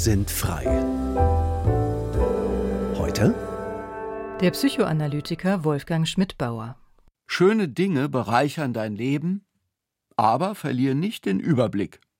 sind frei. Heute der Psychoanalytiker Wolfgang Schmidbauer. Schöne Dinge bereichern dein Leben, aber verlier nicht den Überblick.